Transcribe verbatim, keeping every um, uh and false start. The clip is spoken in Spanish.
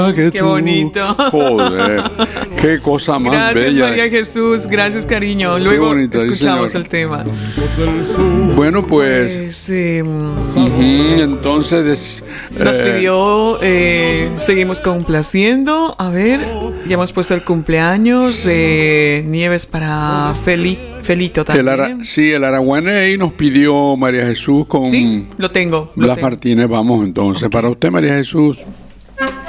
Que Qué tú. bonito. Joder, qué cosa más Gracias, bella. María Jesús. Gracias, cariño. Qué Luego bonita, sí, escuchamos señor. el tema. Bueno, pues, Pues, eh, ujú, entonces des- nos eh, pidió, eh, seguimos complaciendo. A ver, ya hemos puesto el cumpleaños de Nieves para Feli, Felito el Ara- también. sí, el Araguaney nos pidió María Jesús con Sí, lo tengo. Lo Blas tengo. Martínez. Vamos entonces, Ok. para usted, María Jesús.